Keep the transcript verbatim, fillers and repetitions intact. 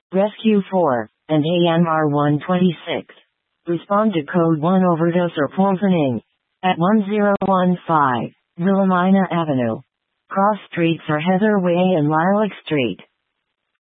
Rescue four, and A M R one twenty-six. Respond to Code one overdose or poisoning. At one zero one five, Wilhelmina Avenue. Cross streets are Heather Way and Lilac Street.